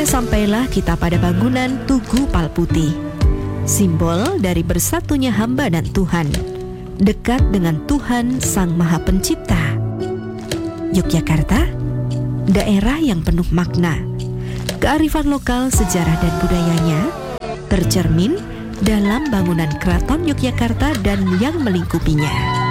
Akhirnya sampailah kita pada bangunan Tugu Palputih, simbol dari bersatunya hamba dan Tuhan, dekat dengan Tuhan Sang Maha Pencipta. Yogyakarta, daerah yang penuh makna. Kearifan lokal, sejarah dan budayanya tercermin dalam bangunan Keraton Yogyakarta dan yang melingkupinya.